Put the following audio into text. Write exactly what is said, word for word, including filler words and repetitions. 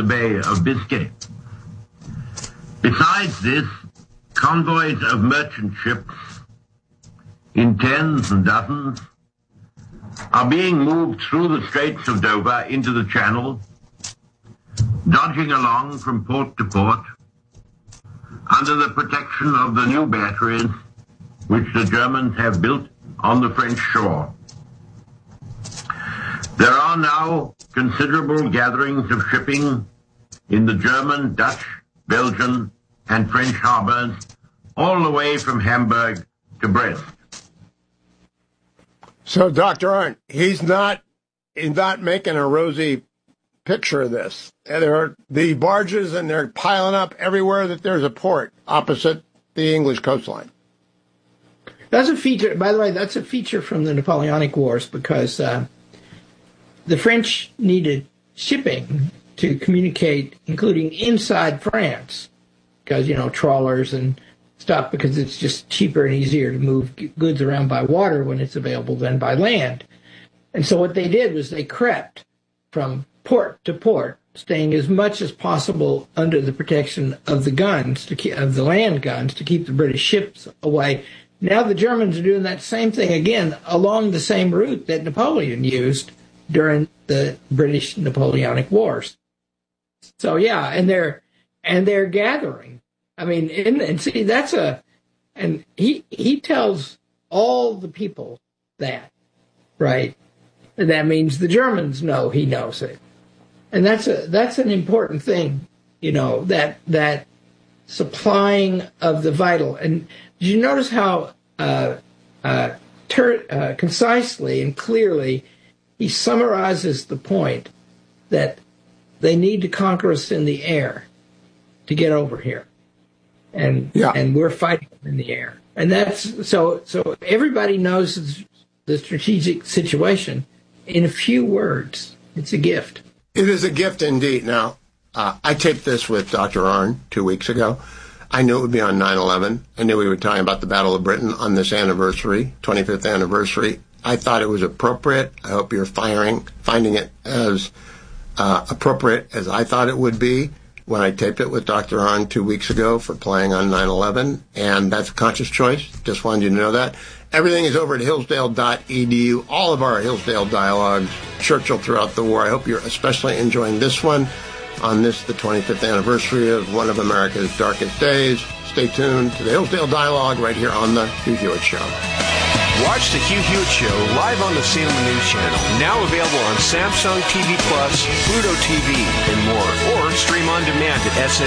Bay of Biscay. Besides this, convoys of merchant ships in tens and dozens are being moved through the Straits of Dover into the Channel, dodging along from port to port under the protection of the new batteries which the Germans have built on the French shore. There are now considerable gatherings of shipping in the German, Dutch, Belgian, and French harbors, all the way from Hamburg to Brest. So, Doctor Arndt, he's not he's not making a rosy picture of this. There are the barges, and they're piling up everywhere that there's a port opposite the English coastline. That's a feature, by the way, that's a feature from the Napoleonic Wars, because uh, the French needed shipping to communicate, including inside France, because, you know, trawlers and stuff, because it's just cheaper and easier to move goods around by water when it's available than by land. And so what they did was they crept from port to port, staying as much as possible under the protection of the guns, to keep, of the land guns, to keep the British ships away. Now the Germans are doing that same thing again along the same route that Napoleon used during the British Napoleonic Wars. So yeah, and they're and they're gathering. I mean, and, and see, that's a, and he he tells all the people that, right? And that means the Germans know he knows it, and that's a that's an important thing, you know, that that supplying of the vital. And did you notice how uh, uh, ter- uh, concisely and clearly he summarizes the point that they need to conquer us in the air to get over here. And yeah. and we're fighting in the air. And that's so so everybody knows the strategic situation in a few words. It's a gift. It is a gift indeed. Now, uh, I taped this with Doctor Arndt two weeks ago. I knew it would be on nine eleven. I knew we were talking about the Battle of Britain on this anniversary, twenty-fifth anniversary. I thought it was appropriate. I hope you're firing, finding it as uh, appropriate as I thought it would be when I taped it with Doctor Arndt two weeks ago for playing on nine eleven, and that's a conscious choice. Just wanted you to know that. Everything is over at hillsdale dot e d u, all of our Hillsdale dialogues, Churchill throughout the war. I hope you're especially enjoying this one on this, the twenty-fifth anniversary of one of America's darkest days. Stay tuned to the Hillsdale Dialogue right here on the Hugh Hewitt Show. Watch the Hugh Hewitt Show live on the Salem News Channel, now available on Samsung T V Plus, Pluto T V, and more, or stream on demand at S